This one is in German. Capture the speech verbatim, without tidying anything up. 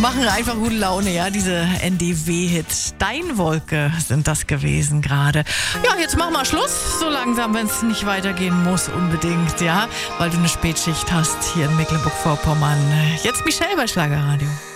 machen einfach gute Laune, ja, diese N D W-Hits. Steinwolke sind das gewesen gerade. Ja, jetzt machen wir Schluss, so langsam, wenn es nicht weitergehen muss, unbedingt, ja, weil du eine Spätschicht hast hier in Mecklenburg-Vorpommern. Jetzt Michelle bei Schlagerradio.